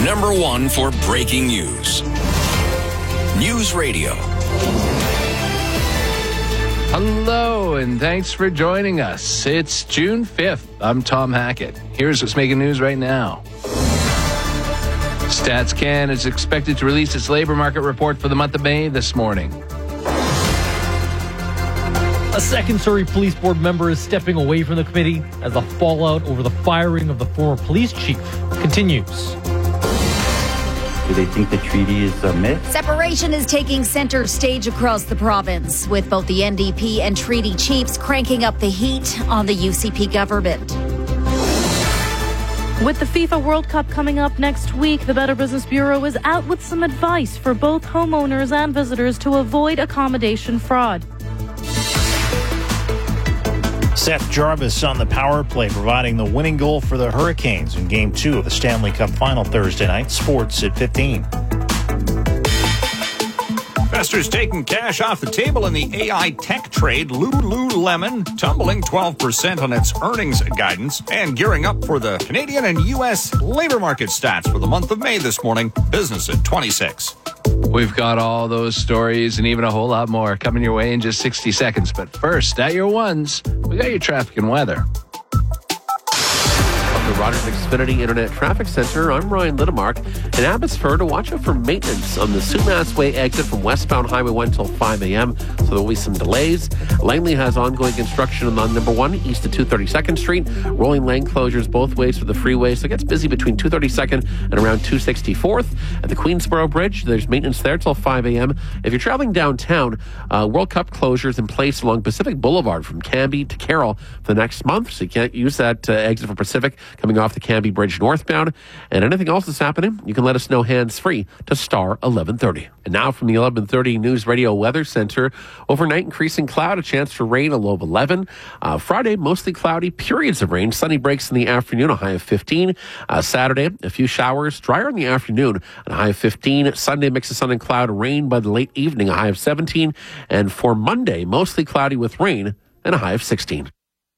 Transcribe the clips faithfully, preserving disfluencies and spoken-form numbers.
Number one for breaking news. News Radio. Hello, and thanks for joining us. It's June fifth. I'm Tom Hackett. Here's what's making news right now. StatsCan is expected to release its labor market report for the month of May this morning. A second Surrey Police Board member is stepping away from the committee as the fallout over the firing of the former police chief continues. Do they think the treaty is a myth? Separation is taking center stage across the province, with both the N D P and treaty chiefs cranking up the heat on the U C P government. With the FIFA World Cup coming up next week, the Better Business Bureau is out with some advice for both homeowners and visitors to avoid accommodation fraud. Seth Jarvis on the power play, providing the winning goal for the Hurricanes in Game two of the Stanley Cup Final Thursday night. Sports at fifteen. Investors taking cash off the table in the A I tech trade. Lululemon tumbling twelve percent on its earnings guidance and gearing up for the Canadian and U S labor market stats for the month of May this morning. Business at twenty-six. We've got all those stories and even a whole lot more coming your way in just sixty seconds. But first, at your ones, we got your traffic and weather. The Rogers Xfinity Internet Traffic Center, I'm Ryan Littlemark. In Abbotsford, to watch out for maintenance on the Sumas Way exit from westbound Highway one until five a.m., so there will be some delays. Langley has ongoing construction on number one east of two hundred thirty-second Street. Rolling lane closures both ways for the freeway, so it gets busy between two hundred thirty-second and around two hundred sixty-fourth. At the Queensboro Bridge, there's maintenance there till five a.m. If you're traveling downtown, uh, World Cup closures in place along Pacific Boulevard from Cambie to Carroll for the next month, so you can't use that uh, exit for Pacific coming off the Cambie Bridge northbound. And anything else that's happening, you can let us know hands-free to star eleven thirty. And now from the eleven thirty News Radio Weather Center, overnight increasing cloud, a chance for rain, a low of eleven. Uh, Friday, mostly cloudy, periods of rain. Sunny breaks in the afternoon, a high of fifteen. Uh, Saturday, a few showers, drier in the afternoon, a high of fifteen. Sunday, mix of sun and cloud, rain by the late evening, a high of seventeen. And for Monday, mostly cloudy with rain and a high of sixteen.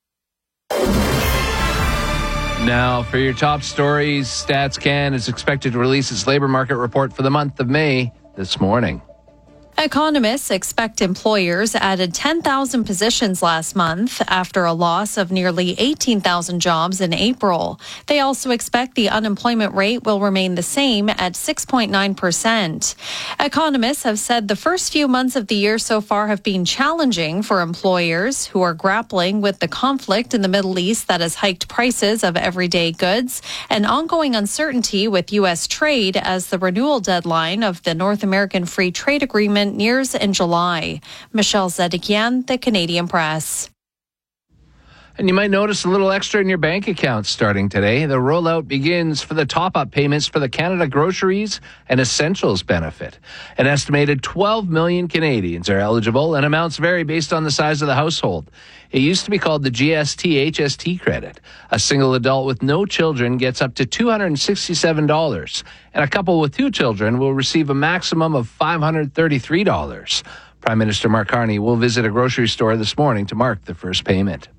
Now, for your top stories, StatsCan is expected to release its labor market report for the month of May this morning. Economists expect employers added ten thousand positions last month after a loss of nearly eighteen thousand jobs in April. They also expect the unemployment rate will remain the same at six point nine percent. Economists have said the first few months of the year so far have been challenging for employers who are grappling with the conflict in the Middle East that has hiked prices of everyday goods and ongoing uncertainty with U S trade as the renewal deadline of the North American Free Trade Agreement nears in July. Michelle Zedekian, The Canadian Press. And you might notice a little extra in your bank account starting today. The rollout begins for the top-up payments for the Canada Groceries and Essentials benefit. An estimated twelve million Canadians are eligible, and amounts vary based on the size of the household. It used to be called the G S T H S T credit. A single adult with no children gets up to two hundred sixty-seven dollars, and a couple with two children will receive a maximum of five hundred thirty-three dollars. Prime Minister Mark Carney will visit a grocery store this morning to mark the first payment.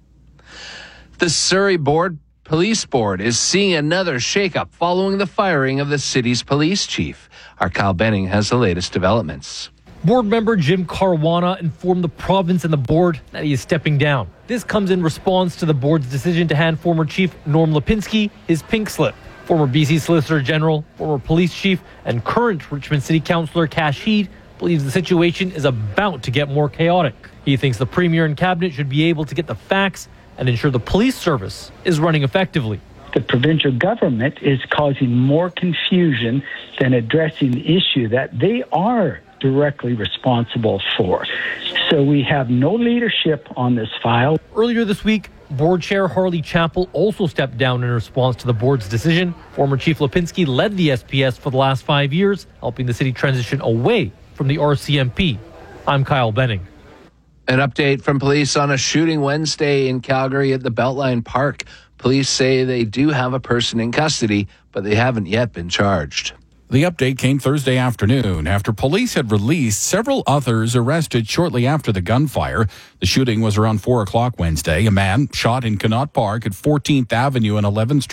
The Surrey Board Police Board is seeing another shakeup following the firing of the city's police chief. Our Kyle Benning has the latest developments. Board member Jim Caruana informed the province and the board that he is stepping down. This comes in response to the board's decision to hand former Chief Norm Lipinski his pink slip. Former B C Solicitor General, former police chief, and current Richmond City Councillor Kash Heed believes the situation is about to get more chaotic. He thinks the Premier and Cabinet should be able to get the facts and ensure the police service is running effectively. The provincial government is causing more confusion than addressing the issue that they are directly responsible for. So we have no leadership on this file. Earlier this week, Board Chair Harley Chappell also stepped down in response to the board's decision. Former Chief Lipinski led the S P S for the last five years, helping the city transition away from the R C M P. I'm Kyle Benning. An update from police on a shooting Wednesday in Calgary at the Beltline Park. Police say they do have a person in custody, but they haven't yet been charged. The update came Thursday afternoon after police had released several others arrested shortly after the gunfire. The shooting was around four o'clock Wednesday. A man shot in Connaught Park at fourteenth Avenue and eleventh Street.